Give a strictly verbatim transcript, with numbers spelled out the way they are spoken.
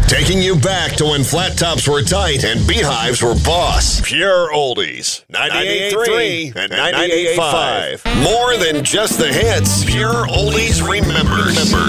Taking you back to when flat tops were tight and beehives were boss. Pure oldies. ninety-eight point three and ninety-eight point five. More than just the hits. Pure oldies remembered.